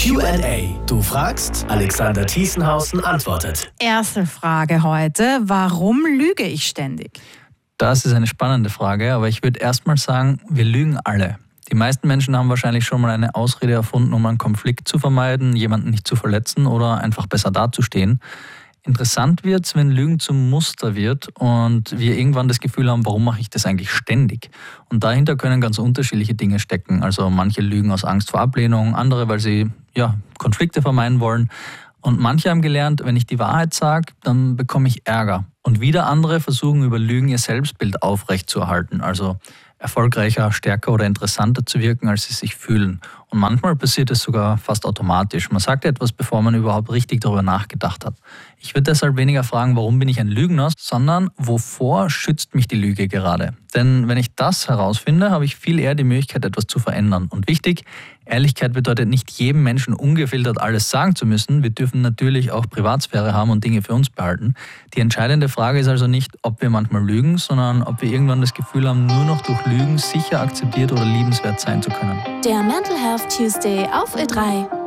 Q&A. Du fragst, Alexander Thiesenhausen antwortet. Erste Frage heute. Warum lüge ich ständig? Das ist eine spannende Frage, aber ich würde erstmal sagen, wir lügen alle. Die meisten Menschen haben wahrscheinlich schon mal eine Ausrede erfunden, um einen Konflikt zu vermeiden, jemanden nicht zu verletzen oder einfach besser dazustehen. Interessant wird es, wenn Lügen zum Muster wird und wir irgendwann das Gefühl haben, warum mache ich das eigentlich ständig? Und dahinter können ganz unterschiedliche Dinge stecken. Also manche lügen aus Angst vor Ablehnung, andere, weil sie Konflikte vermeiden wollen. Und manche haben gelernt, wenn ich die Wahrheit sage, dann bekomme ich Ärger. Und wieder andere versuchen über Lügen ihr Selbstbild aufrechtzuerhalten. Also erfolgreicher, stärker oder interessanter zu wirken, als sie sich fühlen. Und manchmal passiert es sogar fast automatisch. Man sagt etwas, bevor man überhaupt richtig darüber nachgedacht hat. Ich würde deshalb weniger fragen, warum bin ich ein Lügner, sondern wovor schützt mich die Lüge gerade? Denn wenn ich das herausfinde, habe ich viel eher die Möglichkeit, etwas zu verändern. Und wichtig, Ehrlichkeit bedeutet nicht jedem Menschen ungefiltert alles sagen zu müssen. Wir dürfen natürlich auch Privatsphäre haben und Dinge für uns behalten. Die entscheidende Frage ist also nicht, ob wir manchmal lügen, sondern ob wir irgendwann das Gefühl haben, nur noch durch Lügen sicher akzeptiert oder liebenswert sein zu können. Der Mental Health Tuesday auf Ö3.